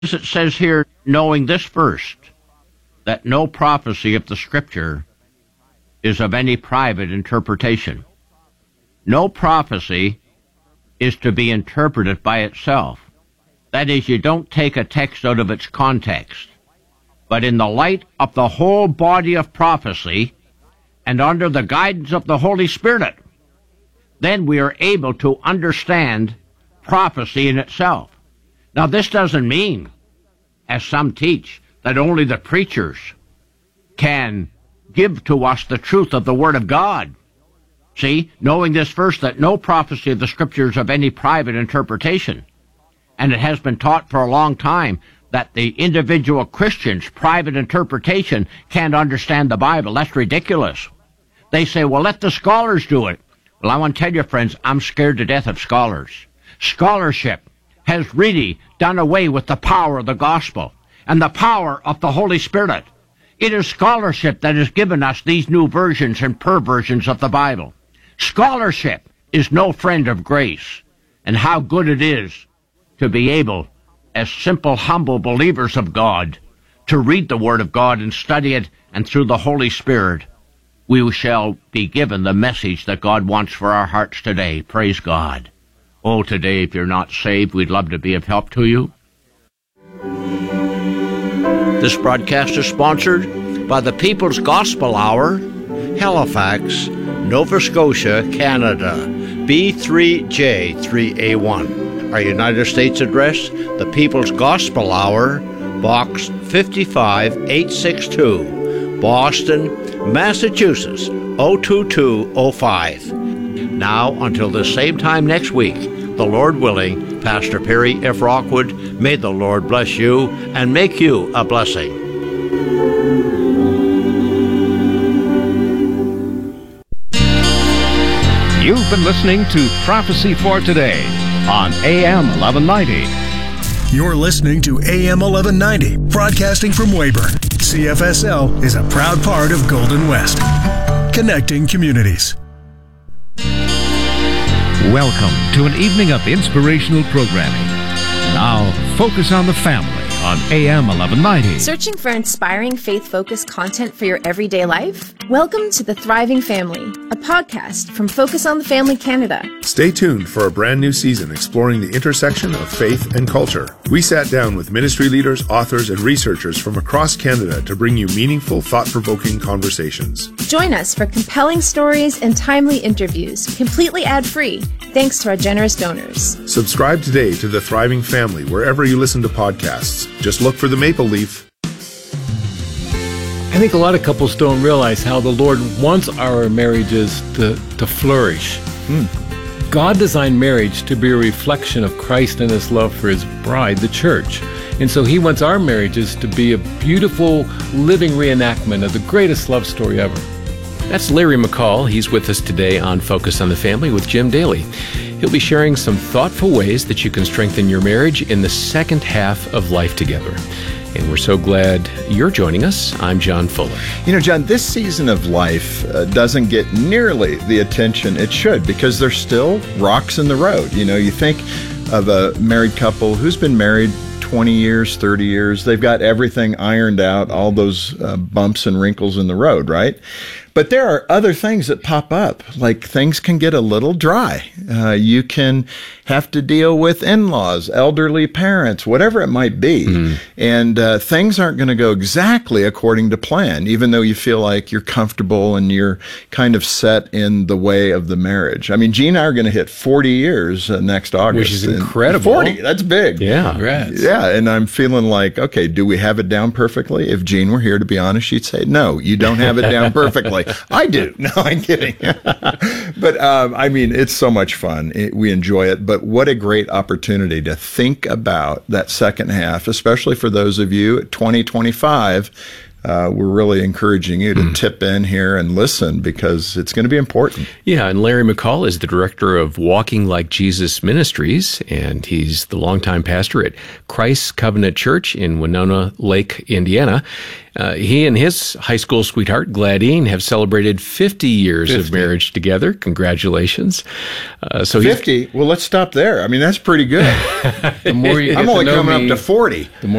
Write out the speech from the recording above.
It says here, knowing this first, that no prophecy of the Scripture is of any private interpretation. No prophecy is to be interpreted by itself. That is, you don't take a text out of its context, but in the light of the whole body of prophecy and under the guidance of the Holy Spirit, then we are able to understand prophecy in itself. Now, this doesn't mean, as some teach, that only the preachers can give to us the truth of the Word of God. See, knowing this first, that no prophecy of the Scriptures of any private interpretation. And it has been taught for a long time that the individual Christian's private interpretation can't understand the Bible. That's ridiculous. They say, well, let the scholars do it. Well, I want to tell you, friends, I'm scared to death of scholars. Scholarship has really done away with the power of the gospel and the power of the Holy Spirit. It is scholarship that has given us these new versions and perversions of the Bible. Scholarship is no friend of grace. And how good it is to be able, as simple, humble believers of God, to read the Word of God and study it, and through the Holy Spirit, we shall be given the message that God wants for our hearts today. Praise God. Oh, today, if you're not saved, we'd love to be of help to you. This broadcast is sponsored by the People's Gospel Hour, Halifax, Nova Scotia, Canada, B3J3A1. Our United States address, the People's Gospel Hour, Box 55862, Boston, Massachusetts, 02205. Now, until the same time next week, the Lord willing, Pastor Perry F. Rockwood, may the Lord bless you and make you a blessing. You've been listening to Prophecy for Today on AM 1190. You're listening to AM 1190, broadcasting from Weyburn. CFSL is a proud part of Golden West, connecting communities. Welcome to an evening of inspirational programming. Now, focus on the family on AM 1190. Searching for inspiring, faith-focused content for your everyday life? Welcome to The Thriving Family, a podcast from Focus on the Family Canada. Stay tuned for a brand new season exploring the intersection of faith and culture. We sat down with ministry leaders, authors, and researchers from across Canada to bring you meaningful, thought-provoking conversations. Join us for compelling stories and timely interviews, completely ad-free, thanks to our generous donors. Subscribe today to The Thriving Family wherever you listen to podcasts. Just look for the maple leaf. I think a lot of couples don't realize how the Lord wants our marriages to flourish. God designed marriage to be a reflection of Christ and His love for His bride, the church. And so He wants our marriages to be a beautiful, living reenactment of the greatest love story ever. That's Larry McCall. He's with us today on Focus on the Family with Jim Daly. He'll be sharing some thoughtful ways that you can strengthen your marriage in the second half of life together. And we're so glad you're joining us. I'm John Fuller. You know, John, this season of life doesn't get nearly the attention it should because there's still rocks in the road. You know, you think of a married couple who's been married 20 years, 30 years. They've got everything ironed out, all those bumps and wrinkles in the road, right? But there are other things that pop up, like things can get a little dry. You can have to deal with in-laws, elderly parents, whatever it might be. And things aren't going to go exactly according to plan, even though you feel like you're comfortable and you're kind of set in the way of the marriage. I mean, Gene and I are going to hit 40 years next August. Which is incredible. 40, that's big. Yeah. Congrats. Yeah, and I'm feeling like, okay, do we have it down perfectly? If Gene were here, to be honest, she'd say, no, you don't have it down perfectly. I do. No, I'm kidding. But, I mean, it's so much fun. We enjoy it. But what a great opportunity to think about that second half, especially for those of you at 2025 we're really encouraging you to tip in here and listen, because it's going to be important. Yeah, and Larry McCall is the director of Walking Like Jesus Ministries, and he's the longtime pastor at Christ Covenant Church in Winona Lake, Indiana. He and his high school sweetheart, Gladine, have celebrated 50 years of marriage together. Congratulations. 50? Well, let's stop there. I mean, that's pretty good. The more you I'm get only to know coming me, up to 40. The more